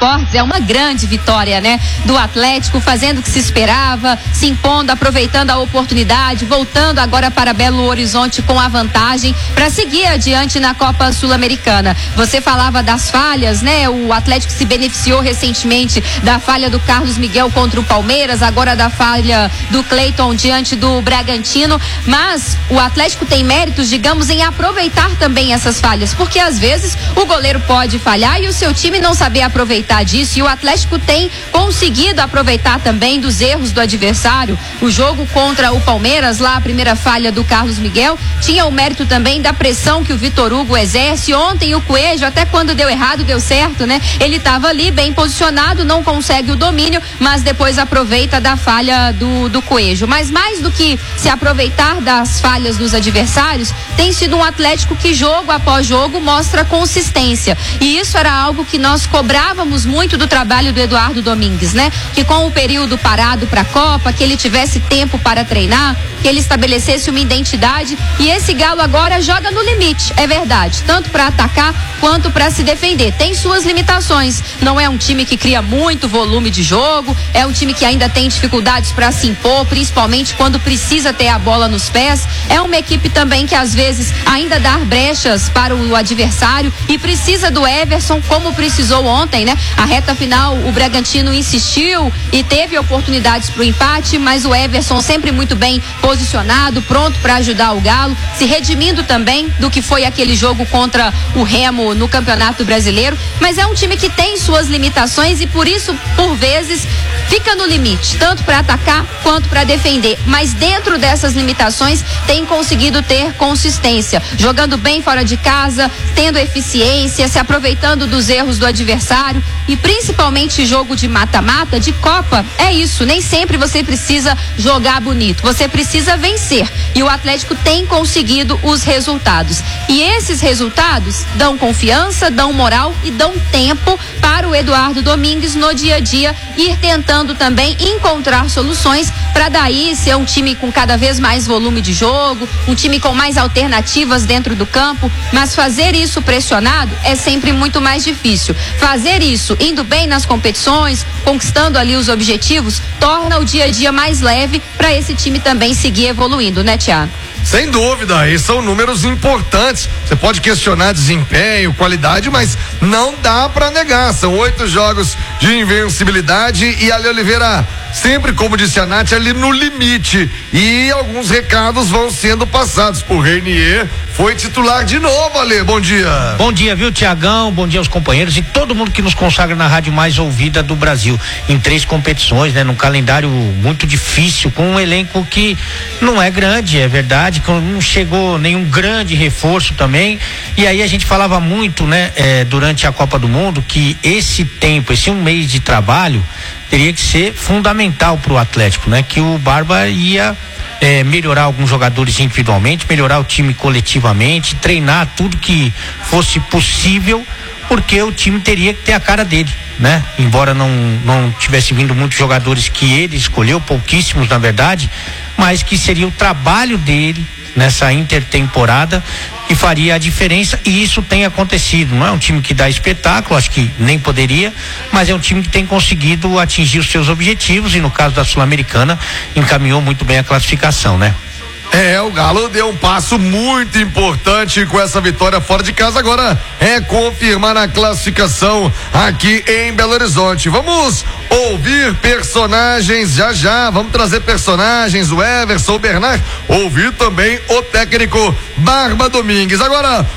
Esportes. É uma grande vitória, né? Do Atlético, fazendo o que se esperava, se impondo, aproveitando a oportunidade, voltando agora para Belo Horizonte com a vantagem para seguir adiante na Copa Sul-Americana. Você falava das falhas, né? O Atlético se beneficiou recentemente da falha do Carlos Miguel contra o Palmeiras, agora da falha do Cleiton diante do Bragantino, mas o Atlético tem méritos, digamos, em aproveitar também essas falhas, porque às vezes o goleiro pode falhar e o seu time não saber aproveitar disso, e o Atlético tem conseguido aproveitar também dos erros do adversário. O jogo contra o Palmeiras, lá a primeira falha do Carlos Miguel, tinha o mérito também da pressão que o Vitor Hugo exerce. Ontem o Coelho, até quando deu errado, deu certo, né? Ele estava ali bem posicionado, não consegue o domínio, mas depois aproveita da falha do Coelho. Mas mais do que se aproveitar das falhas dos adversários, tem sido um Atlético que jogo após jogo mostra consistência, e isso era algo que nós cobrávamos muito do trabalho do Eduardo Domingues, né? Que com o período parado para a Copa, que ele tivesse tempo para treinar, que ele estabelecesse uma identidade, e esse Galo agora joga no limite, é verdade, tanto para atacar quanto para se defender. Tem suas limitações, não é um time que cria muito volume de jogo, é um time que ainda tem dificuldades para se impor, principalmente quando precisa ter a bola nos pés. É uma equipe também que às vezes ainda dá brechas para o adversário e precisa do Everson, como precisou ontem, né? A reta final, o Bragantino insistiu e teve oportunidades para o empate, mas o Everson sempre muito bem posicionado, pronto para ajudar o Galo, se redimindo também do que foi aquele jogo contra o Remo no Campeonato Brasileiro. Mas é um time que tem suas limitações e por isso, por vezes, fica no limite, tanto para atacar quanto para defender, mas dentro dessas limitações tem conseguido ter consistência, jogando bem fora de casa, tendo eficiência, se aproveitando dos erros do adversário, e principalmente jogo de mata-mata, de Copa, é isso, nem sempre você precisa jogar bonito, você precisa vencer, e o Atlético tem conseguido os resultados, e esses resultados dão confiança, dão moral e dão tempo para o Eduardo Domingues no dia a dia ir tentando também encontrar soluções para daí ser um time com cada vez mais volume de jogo, um time com mais alternativas dentro do campo, mas fazer isso pressionado é sempre muito mais difícil. Fazer isso indo bem nas competições, conquistando ali os objetivos, torna o dia a dia mais leve para esse time também seguir evoluindo, né, Thiago? Sem dúvida, e são números importantes. Você pode questionar desempenho, qualidade, mas não dá pra negar. São 8 jogos de invencibilidade e Ale Oliveira, sempre, como disse a Nath, ali no limite. E alguns recados vão sendo passados por Reinier. Foi titular de novo, Ale. Bom dia. Bom dia, viu, Tiagão? Bom dia aos companheiros e todo mundo que nos consagra na rádio mais ouvida do Brasil. Em 3 competições, né? Num calendário muito difícil, com um elenco que não é grande, é verdade, que não chegou nenhum grande reforço também. E aí a gente falava muito, né? Durante a Copa do Mundo, que esse tempo, esse um mês de trabalho, teria que ser fundamental pro Atlético, né? Que o Barba ia melhorar alguns jogadores individualmente, melhorar o time coletivamente, treinar tudo que fosse possível, porque o time teria que ter a cara dele, né? Embora não tivesse vindo muitos jogadores que ele escolheu, pouquíssimos na verdade, mas que seria o trabalho dele nessa intertemporada que faria a diferença, e isso tem acontecido. Não é um time que dá espetáculo, acho que nem poderia, mas é um time que tem conseguido atingir os seus objetivos e no caso da Sul-Americana encaminhou muito bem a classificação, né? O Galo deu um passo muito importante com essa vitória fora de casa. Agora é confirmar a classificação aqui em Belo Horizonte. Vamos ouvir personagens já. Vamos trazer personagens, o Everson, o Bernard, ouvir também o técnico Barba Domingues. Agora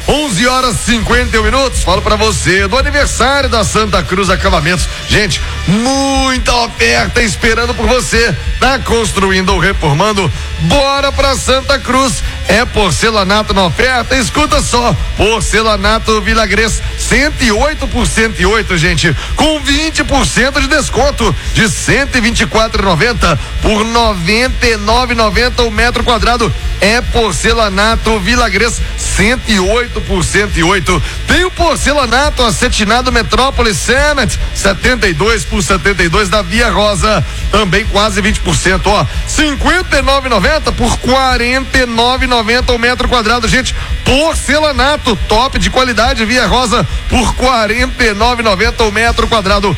11h51. Falo pra você do aniversário da Santa Cruz Acabamentos. Gente, muita oferta esperando por você. Tá construindo ou reformando? Bora pra Santa Cruz. É porcelanato na oferta? Escuta só, porcelanato Villagrés 108 por 108, gente, com 20% de desconto, de 124,90 por 99,90 o metro quadrado. É porcelanato Villagrés 108 por 108. Tem o porcelanato acetinado Metrópolis Cement 72 por 72 da Via Rosa, também quase 20%, ó, 59,90 por 49,90 o metro quadrado, gente. Porcelanato top de qualidade Via Rosa por 49,90 o metro quadrado.